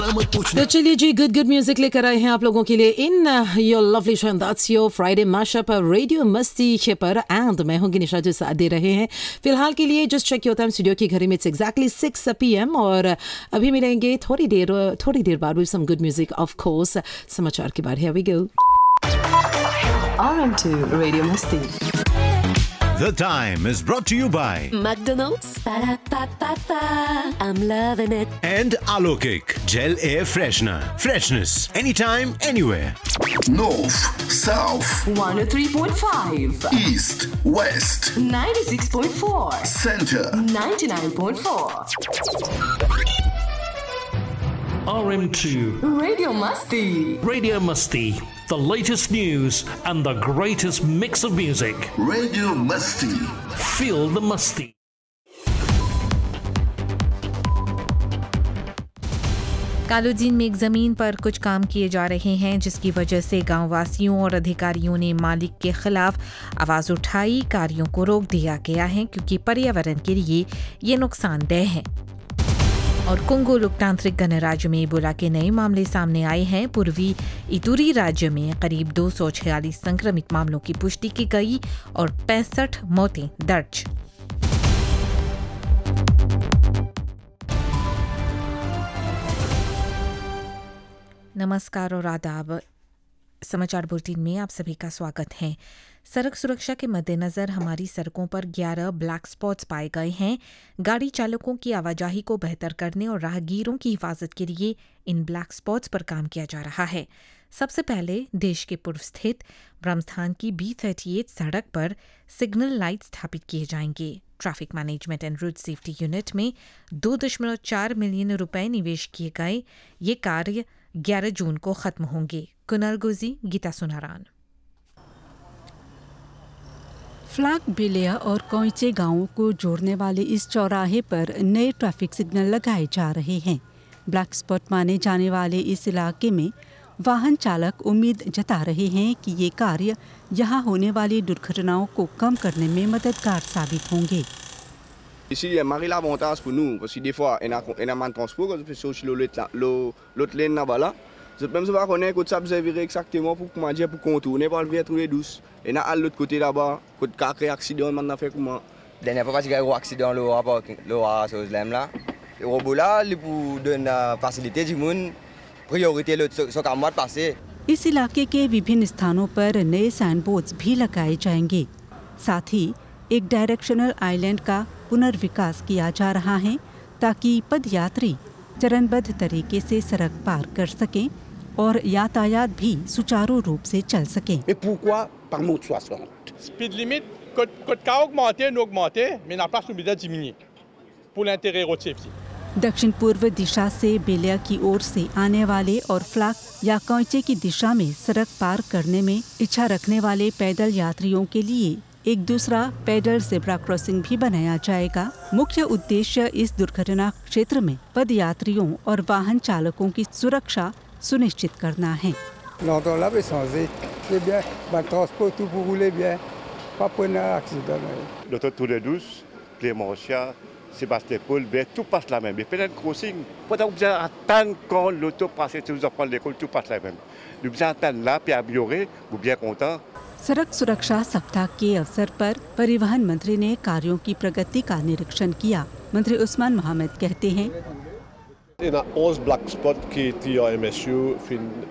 मत पूछना। तो चलिए जी, गुड म्यूजिक लेकर आए हैं आप लोगों के लिए in your lovely show, that's your Friday mashup radio मस्ती पर। एंड मैं हूं निशा जो साथ दे रहे हैं फिलहाल के लिए। Just check your time, studio की घड़ी में इट्स एग्जैक्टली 6 PM और अभी मिलेंगे थोड़ी देर बाद with some good music of course. समाचार के बाद here we go. RM2 Radio Masti. The Time is brought to you by McDonald's. Ba-da-ba-ba-ba. I'm loving it. and Alokik Gel Air Freshener. Freshness anytime, anywhere. North, South, 103.5. East, West, 96.4. Center. 99.4. RM2 Radio Masti. Radio Musty, the latest news and the greatest mix of music. Radio Masti. Feel the musty. कालुजीन में एक जमीन पर कुछ काम किए जा रहे हैं, जिसकी वजह से गांव वासियों और अधिकारियों ने मालिक के खिलाफ आवाज उठाई। कार्यों को रोक दिया गया है क्योंकि पर्यावरण के लिए ये नुकसानदेह है। और कोंगो लोकतांत्रिक गणराज्य में इबोला के नए मामले सामने आए हैं। पूर्वी इतूरी राज्य में करीब 246 संक्रमित मामलों की पुष्टि की गई और 65 मौतें दर्ज। नमस्कार और आदाब। समाचार बुलेटिन में आप सभी का स्वागत है। सड़क सुरक्षा के मद्देनजर हमारी सड़कों पर 11 ब्लैक स्पॉट्स पाए गए हैं। गाड़ी चालकों की आवाजाही को बेहतर करने और राहगीरों की हिफाजत के लिए इन ब्लैक स्पॉट्स पर काम किया जा रहा है। सबसे पहले देश के पूर्व स्थित ब्रह्मस्थान की B38 सड़क पर सिग्नल लाइट स्थापित किए जाएंगे। Traffic management and road safety unit में 2.4 मिलियन रुपए निवेश किए गए। ये कार्य 11 जून को खत्म होंगे। कुनाल गोजी, गीता सुनारान। फ्लैग बिलिया और कोइचे गांवों को जोड़ने वाले इस चौराहे पर नए ट्रैफिक सिग्नल लगाए जा रहे हैं। ब्लैक स्पॉट माने जाने वाले इस इलाके में वाहन चालक उम्मीद जता रहे हैं कि ये कार्य यहाँ होने वाली दुर्घटनाओं को कम करने में मददगार साबित होंगे। Ici, il y a marqué l'avantage pour nous, parce que des fois, il y a un transport, quand on fait ça sur l'autre laine là-bas là. Je ne sais pas qu'on ça vous servirait exactement pour comment dire, pour contourner par le vieux trouver douce. Et là, à l'autre côté là-bas, quand il y a un accident, on a fait comment? Dernière fois, il y a eu un accident, le chose là. Le robot là, il pour donner facilité du monde, priorité le ce qu'on va passer. इस इलाके के विभिन्न स्थानों पर नए sign boards भी लगाए जाएंगे। साथ ही एक डायरेक्शनल आइलैंड का पुनर्विकास किया जा रहा है ताकि पदयात्री चरणबद्ध तरीके से सड़क पार कर सकें और यातायात भी सुचारू रूप से चल सके। Mais pourquoi par mode 60? Speed limit, code car augmenté, nous augmenté, mais la place nous doit diminuer pour l'intérêt road safety. दक्षिण पूर्व दिशा से बेलिया की ओर से आने वाले और फ्लैग या कोइचे की दिशा में सड़क पार करने में इच्छा रखने वाले पैदल यात्रियों के लिए एक दूसरा पैदल ज़ेब्रा क्रॉसिंग भी बनाया जाएगा। मुख्य उद्देश्य इस दुर्घटना क्षेत्र में पदयात्रियों और वाहन चालकों की सुरक्षा सुनिश्चित करना है। Sébastopol, tout passe la même. Mais peut-être crossing, peut-être vous attendre quand l'auto passe, si vous apprenez l'école, tout passe la même. Nous attendre là, puis améliorer, vous bien content. सड़क सुरक्षा सप्ताह के अवसर पर परिवहन मंत्री ने कार्यों की प्रगति का निरीक्षण किया। मंत्री उस्मान मोहम्मद कहते हैं, In 11 black spot qui est MSU fin